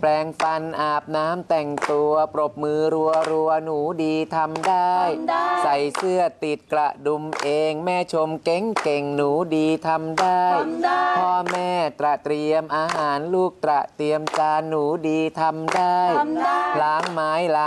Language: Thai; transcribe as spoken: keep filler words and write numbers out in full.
แปรงฟันอาบน้ำแต่งตัวปรบมือรัวรัวหนูดีทำได้ใส่เสื้อติดกระดุมเองแม่ชมเก่งเก่งหนูดีทำได้พ่อแม่ตระเตรียมอาหารลูกตระเตรียมจานหนูดีทำได้ล้างไม้ล้าง